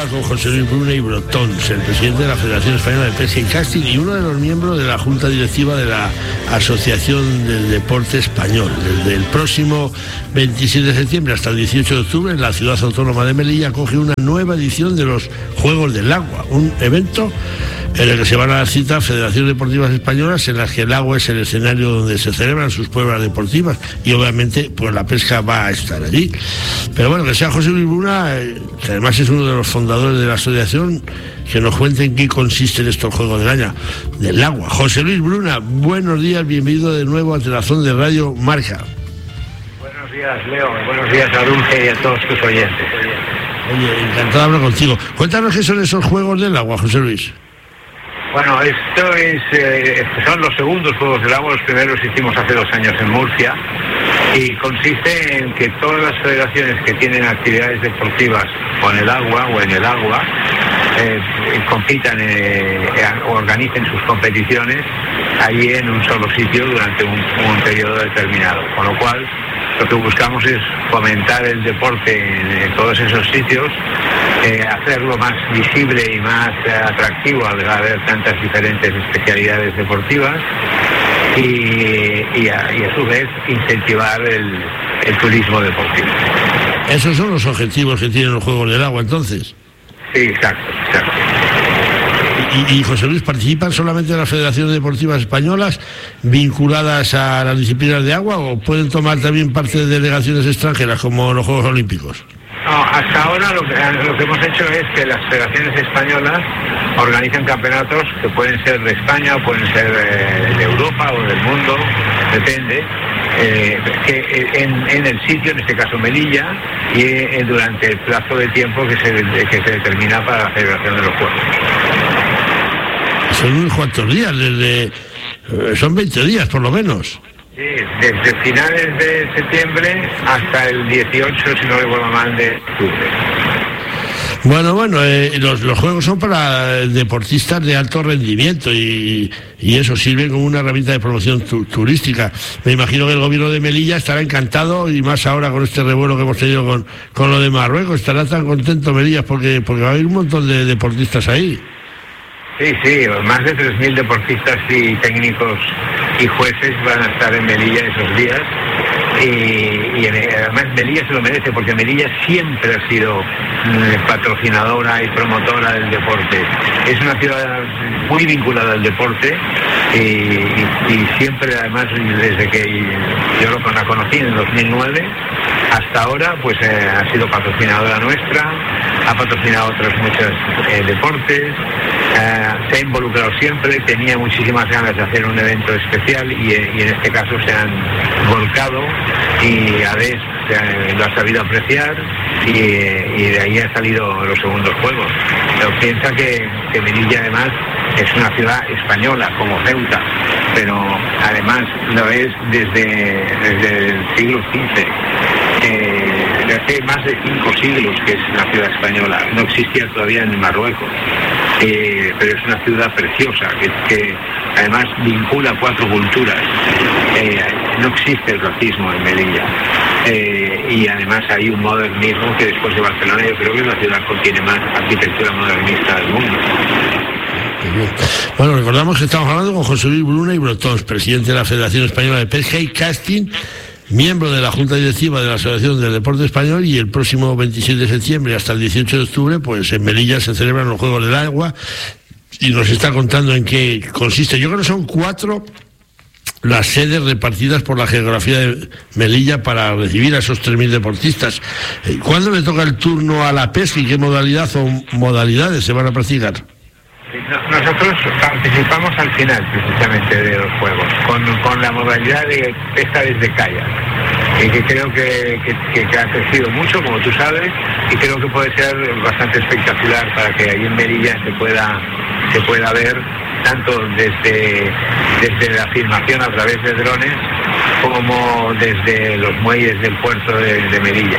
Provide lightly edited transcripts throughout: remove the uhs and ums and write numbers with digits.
con José Luis Bruna y Brotons, el presidente de la Federación Española de Pesca y Casting y uno de los miembros de la Junta Directiva de la Asociación del Deporte Español. Desde el próximo 27 de septiembre hasta el 18 de octubre, la ciudad autónoma de Melilla acoge una nueva edición de los Juegos del Agua, un evento en el que se van a dar cita federaciones deportivas españolas en las que el agua es el escenario donde se celebran sus pruebas deportivas y obviamente pues la pesca va a estar allí. Pero bueno, que sea José Luis Bruna, que además es uno de los fundadores de la asociación, que nos cuente en qué consisten estos Juegos del Agua. José Luis Bruna, buenos días, bienvenido de nuevo a Telazón de Radio Marca. Buenos días, Leo, buenos días a Dulce y a todos tus oyentes. Oye, encantado de hablar contigo. Cuéntanos qué son esos Juegos del Agua, José Luis. Bueno, esto son los segundos Juegos del Agua, los primeros hicimos hace 2 años en Murcia, y consiste en que todas las federaciones que tienen actividades deportivas con el agua o en el agua compitan, organicen sus competiciones allí en un solo sitio durante un periodo determinado, con lo cual lo que buscamos es fomentar el deporte en todos esos sitios, hacerlo más visible y más atractivo al haber tantas diferentes especialidades deportivas y a su vez incentivar el turismo deportivo. ¿Esos son los objetivos que tienen los Juegos del Agua entonces? Sí, exacto. Y José Luis, ¿participan solamente las federaciones deportivas españolas vinculadas a las disciplinas de agua o pueden tomar también parte de delegaciones extranjeras como los Juegos Olímpicos? No, hasta ahora lo que hemos hecho es que las federaciones españolas organizan campeonatos que pueden ser de España o pueden ser de Europa o del mundo, depende, que en el sitio, en este caso Melilla, y durante el plazo de tiempo que se determina para la celebración de los Juegos. Son unos cuantos días, son 20 días por lo menos. Sí, desde finales de septiembre hasta el 18, si no recuerdo mal, de octubre. Bueno, los juegos son para deportistas de alto rendimiento y eso sirve como una herramienta de promoción turística. Me imagino que el gobierno de Melilla estará encantado y más ahora con este revuelo que hemos tenido con lo de Marruecos. Estará tan contento Melilla porque va a haber un montón de deportistas ahí. Sí, más de 3.000 deportistas y técnicos y jueces van a estar en Melilla esos días y además Melilla se lo merece porque Melilla siempre ha sido patrocinadora y promotora del deporte. Es una ciudad muy vinculada al deporte y siempre, además, desde que yo la conocí en el 2009 hasta ahora, pues ha sido patrocinadora nuestra, ha patrocinado otros muchos deportes, se ha involucrado siempre, tenía muchísimas ganas de hacer un evento especial y en este caso se han volcado y a veces lo ha sabido apreciar y de ahí han salido los segundos Juegos. Pero piensa que Melilla además es una ciudad española como Ceuta, pero además lo es desde el siglo XV. Hace más de 5 siglos que es una ciudad española, no existía todavía en Marruecos, pero es una ciudad preciosa que además vincula 4 culturas. No existe el racismo en Melilla y además hay un modernismo que después de Barcelona yo creo que es la ciudad que tiene más arquitectura modernista del mundo. Bueno, recordamos que estamos hablando con José Luis Bruna y Brotons, presidente de la Federación Española de Pesca y Casting, miembro de la Junta Directiva de la Asociación del Deporte Español, y el próximo 27 de septiembre hasta el 18 de octubre, pues en Melilla se celebran los Juegos del Agua y nos está contando en qué consiste. Yo creo que son 4 las sedes repartidas por la geografía de Melilla para recibir a esos 3.000 deportistas. ¿Cuándo le toca el turno a la pesca y qué modalidad o modalidades se van a practicar? Nosotros participamos al final precisamente de los Juegos, con la modalidad de pesca desde kayak, y que creo que ha crecido mucho, como tú sabes, y creo que puede ser bastante espectacular para que ahí en Melilla se pueda ver tanto desde la filmación a través de drones como desde los muelles del puerto de Melilla.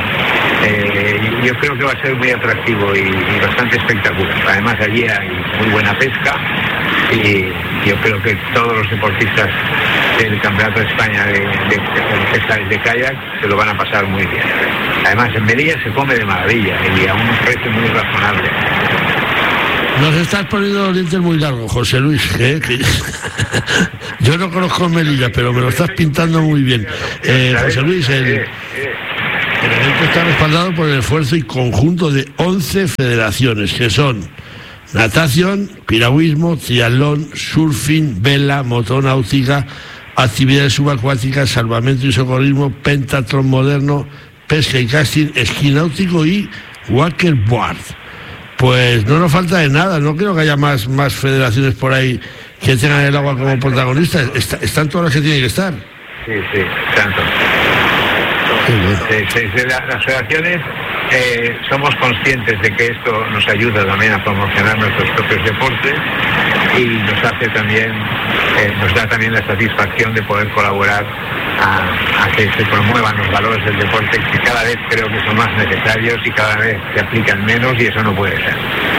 Yo creo que va a ser muy atractivo y bastante espectacular. Además allí hay muy buena pesca y yo creo que todos los deportistas del Campeonato de España de kayak, se lo van a pasar muy bien. Además, en Melilla se come de maravilla y a unos precios muy razonables. Nos estás poniendo los dientes muy largos, José Luis, ¿eh? Yo no conozco Melilla, pero me lo estás pintando muy bien. José Luis, el evento está respaldado por el esfuerzo y conjunto de 11 federaciones, que son natación, piragüismo, triatlón, surfing, vela, motonáutica, actividades subacuáticas, salvamento y socorrismo, pentatlón moderno, pesca y casting, esquí náutico y wakeboard. Pues no nos falta de nada, no creo que haya más federaciones por ahí que tengan el agua como protagonistas. Están todas las que tienen que estar. Sí, tanto. Desde las federaciones somos conscientes de que esto nos ayuda también a promocionar nuestros propios deportes y nos hace también, nos da también la satisfacción de poder colaborar a que se promuevan los valores del deporte, que cada vez creo que son más necesarios y cada vez se aplican menos, y eso no puede ser.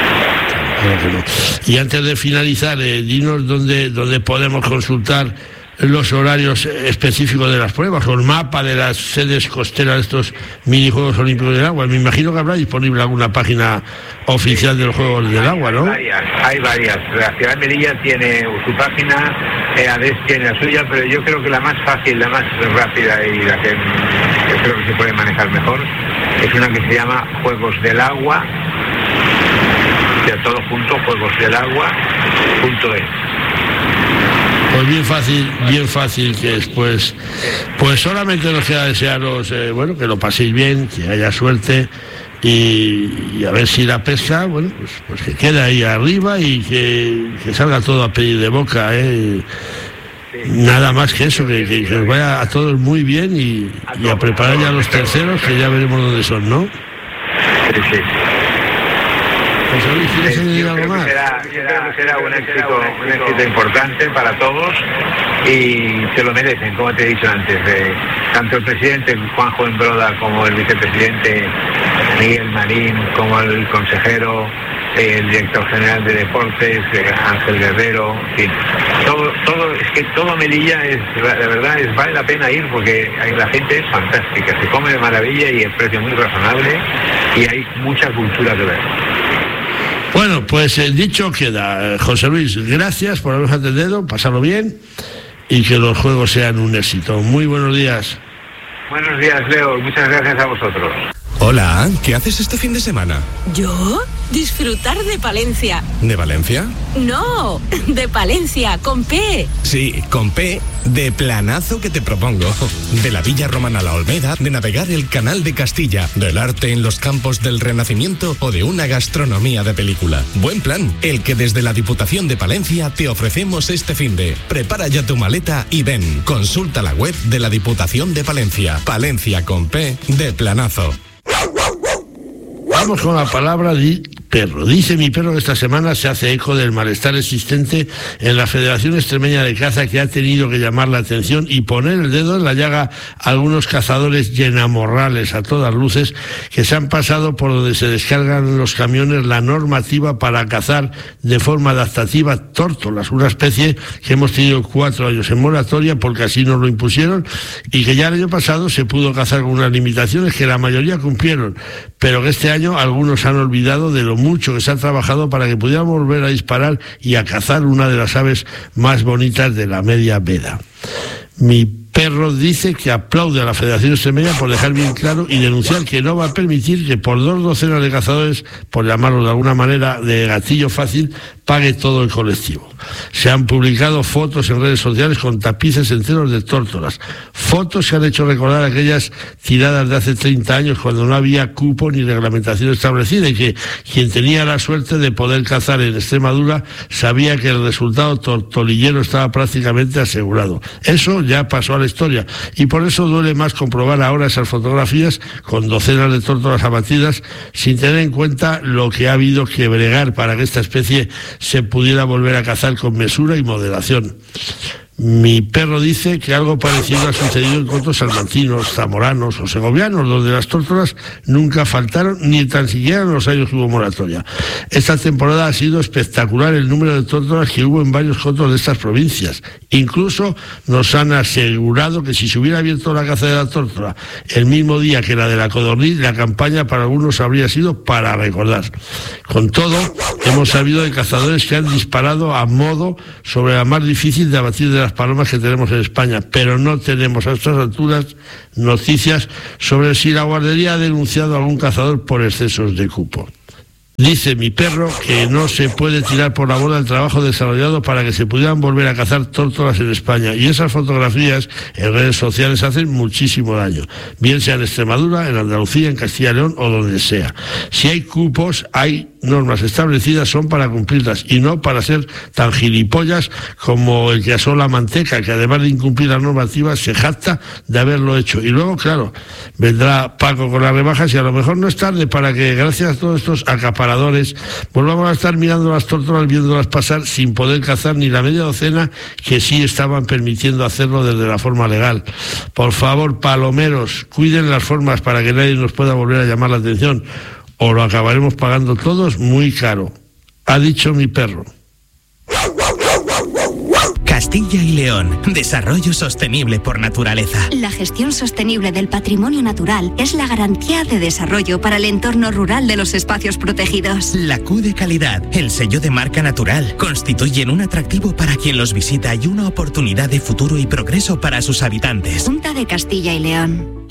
Y antes de finalizar, dinos dónde podemos consultar los horarios específicos de las pruebas o el mapa de las sedes costeras de estos minijuegos olímpicos del agua. Me imagino que habrá disponible alguna página oficial de los Juegos del Agua, ¿no? Hay varias. La ciudad de Melilla tiene su página, ADES tiene la suya, pero yo creo que la más fácil, la más rápida y la que yo creo que se puede manejar mejor es una que se llama Juegos del Agua, o sea, todo junto, juegosdelagua.es. Pues bien fácil que es, pues solamente nos queda desearos, que lo paséis bien, que haya suerte y a ver si la pesca, pues que quede ahí arriba y que salga todo a pedir de boca, Nada más que eso, que os vaya a todos muy bien y a preparar ya los terceros, que ya veremos dónde son, ¿no? Sí. ¿Quieres añadir algo más? Yo creo que será un éxito importante para todos y se lo merecen, como te he dicho antes. Tanto el presidente Juanjo Embroda como el vicepresidente Miguel Marín, como el consejero, el director general de deportes, Ángel Guerrero, en fin, todo Melilla la verdad vale la pena ir porque la gente es fantástica, se come de maravilla y el precio muy razonable y hay mucha cultura que ver. Bueno, pues dicho queda. José Luis, gracias por habernos atendido, pasarlo bien y que los juegos sean un éxito. Muy buenos días. Buenos días, Leo, muchas gracias a vosotros. Hola, ¿qué haces este fin de semana? ¿Yo? Disfrutar de Palencia. ¿De Valencia? No, de Palencia, con P. Sí, con P, de planazo que te propongo. De la Villa Romana a la Olmeda, de navegar el Canal de Castilla, del arte en los campos del Renacimiento o de una gastronomía de película. Buen plan, el que desde la Diputación de Palencia te ofrecemos este finde. Prepara ya tu maleta y ven. Consulta la web de la Diputación de Palencia. Palencia con P, de planazo. Vamos con la palabra de perro. Dice mi perro que esta semana se hace eco del malestar existente en la Federación Extremeña de Caza, que ha tenido que llamar la atención y poner el dedo en la llaga a algunos cazadores llenamorrales a todas luces que se han pasado por donde se descargan los camiones la normativa para cazar de forma adaptativa tórtolas, una especie que hemos tenido 4 años en moratoria porque así nos lo impusieron y que ya el año pasado se pudo cazar con unas limitaciones que la mayoría cumplieron, pero que este año algunos han olvidado de lo mucho que se ha trabajado para que pudiéramos volver a disparar y a cazar una de las aves más bonitas de la media veda. Mi perro dice que aplaude a la Federación Extremeña por dejar bien claro y denunciar que no va a permitir que por 2 docenas de cazadores, por llamarlo de alguna manera de gatillo fácil, pague todo el colectivo. Se han publicado fotos en redes sociales con tapices enteros de tórtolas. Fotos que han hecho recordar aquellas tiradas de hace 30 años cuando no había cupo ni reglamentación establecida y que quien tenía la suerte de poder cazar en Extremadura sabía que el resultado tortolillero estaba prácticamente asegurado. Eso ya pasó a la historia y por eso duele más comprobar ahora esas fotografías con docenas de tórtolas abatidas sin tener en cuenta lo que ha habido que bregar para que esta especie se pudiera volver a cazar con mesura y moderación. Mi perro dice que algo parecido ha sucedido en cotos salmantinos, zamoranos o segovianos, donde las tórtolas nunca faltaron, ni tan siquiera en los años que hubo moratoria. Esta temporada ha sido espectacular el número de tórtolas que hubo en varios cotos de estas provincias. Incluso nos han asegurado que si se hubiera abierto la caza de la tórtola el mismo día que la de la codorniz, la campaña para algunos habría sido para recordar. Con todo, hemos sabido de cazadores que han disparado a modo sobre la más difícil de abatir de las palomas que tenemos en España, pero no tenemos a estas alturas noticias sobre si la guardería ha denunciado a algún cazador por excesos de cupo. Dice mi perro que no se puede tirar por la borda el trabajo desarrollado para que se pudieran volver a cazar tórtolas en España, y esas fotografías en redes sociales hacen muchísimo daño, bien sea en Extremadura, en Andalucía, en Castilla y León o donde sea. Si hay cupos, hay normas establecidas, son para cumplirlas y no para ser tan gilipollas como el que asó la manteca, que además de incumplir las normativas se jacta de haberlo hecho. Y luego, claro, vendrá Paco con las rebajas y a lo mejor no es tarde para que, gracias a todos estos acaparadores, volvamos a estar mirando las tórtolas, viéndolas pasar sin poder cazar ni la media docena que sí estaban permitiendo hacerlo desde la forma legal. Por favor, palomeros, cuiden las formas para que nadie nos pueda volver a llamar la atención, o lo acabaremos pagando todos muy caro. Ha dicho mi perro. Castilla y León, desarrollo sostenible por naturaleza. La gestión sostenible del patrimonio natural es la garantía de desarrollo para el entorno rural de los espacios protegidos. La Q de calidad, el sello de marca natural, constituyen un atractivo para quien los visita y una oportunidad de futuro y progreso para sus habitantes. Junta de Castilla y León.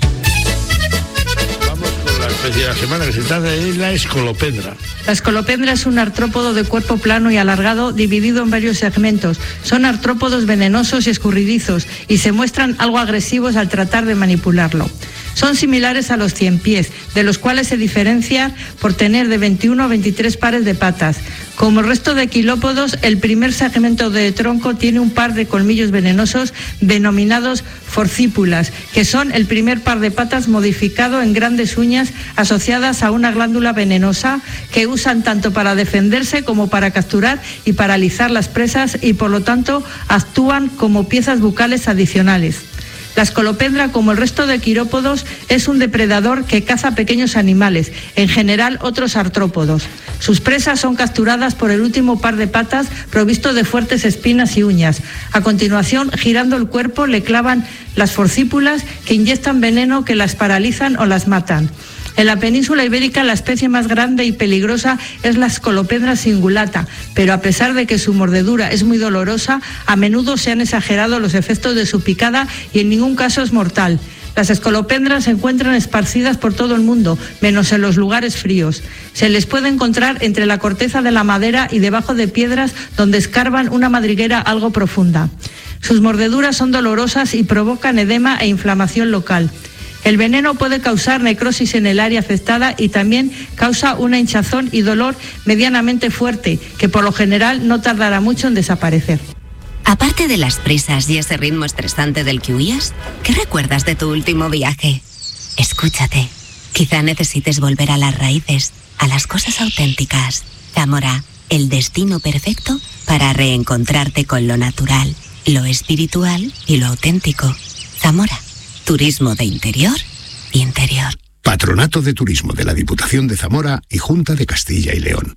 La especie de la semana que se trata de la escolopendra. La escolopendra es un artrópodo de cuerpo plano y alargado dividido en varios segmentos. Son artrópodos venenosos y escurridizos y se muestran algo agresivos al tratar de manipularlo. Son similares a los ciempiés, de los cuales se diferencian por tener de 21 a 23 pares de patas. Como el resto de quilópodos, el primer segmento de tronco tiene un par de colmillos venenosos denominados forcípulas, que son el primer par de patas modificado en grandes uñas asociadas a una glándula venenosa que usan tanto para defenderse como para capturar y paralizar las presas y por lo tanto actúan como piezas bucales adicionales. La escolopendra, como el resto de quirópodos, es un depredador que caza pequeños animales, en general otros artrópodos. Sus presas son capturadas por el último par de patas provisto de fuertes espinas y uñas. A continuación, girando el cuerpo, le clavan las forcípulas que inyectan veneno que las paralizan o las matan. En la península ibérica la especie más grande y peligrosa es la escolopendra cingulata, pero a pesar de que su mordedura es muy dolorosa, a menudo se han exagerado los efectos de su picada y en ningún caso es mortal. Las escolopendras se encuentran esparcidas por todo el mundo, menos en los lugares fríos. Se les puede encontrar entre la corteza de la madera y debajo de piedras donde escarban una madriguera algo profunda. Sus mordeduras son dolorosas y provocan edema e inflamación local. El veneno puede causar necrosis en el área afectada y también causa una hinchazón y dolor medianamente fuerte, que por lo general no tardará mucho en desaparecer. Aparte de las prisas y ese ritmo estresante del que huías, ¿qué recuerdas de tu último viaje? Escúchate, quizá necesites volver a las raíces, a las cosas auténticas. Zamora, el destino perfecto para reencontrarte con lo natural, lo espiritual y lo auténtico. Zamora. Turismo de interior y interior. Patronato de Turismo de la Diputación de Zamora y Junta de Castilla y León.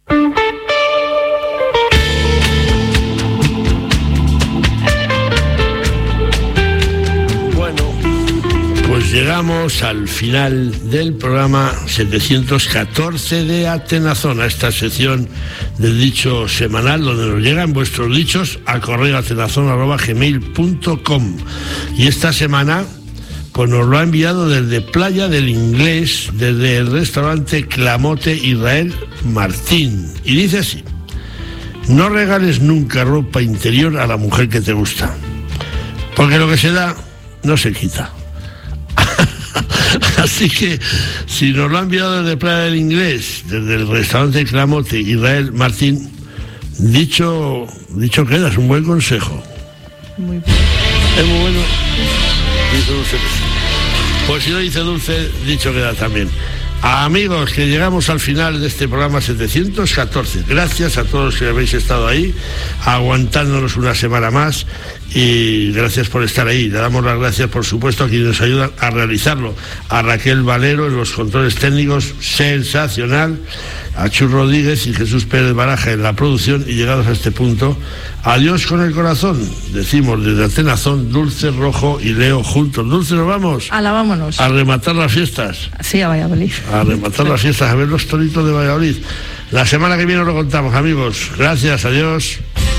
Bueno, pues llegamos al final del programa 714 de Atenazona, esta sección del dicho semanal donde nos llegan vuestros dichos a correo atenazona@gmail.com. Y esta semana pues nos lo ha enviado desde Playa del Inglés, desde el restaurante Clamote Israel Martín. Y dice así: no regales nunca ropa interior a la mujer que te gusta, porque lo que se da no se quita. Así que si nos lo ha enviado desde Playa del Inglés, desde el restaurante Clamote Israel Martín, dicho queda, es un buen consejo. Muy bien. Es muy bueno. Dice Dulce. Pues si no dice Dulce, dicho queda también. Amigos, que llegamos al final de este programa 714. Gracias a todos los que habéis estado ahí, aguantándonos una semana más, y gracias por estar ahí. Le damos las gracias, por supuesto, a quienes nos ayudan a realizarlo. A Raquel Valero en los controles técnicos, sensacional. A Chus Rodríguez y Jesús Pérez Baraja en la producción. Y llegados a este punto, adiós con el corazón. Decimos desde Atenazón, Dulce, Rojo y Leo juntos. Dulce, nos vamos. Ala, vámonos. A rematar las fiestas. Sí, a Valladolid. A rematar las fiestas, a ver los toritos de Valladolid. La semana que viene os lo contamos, amigos. Gracias, adiós.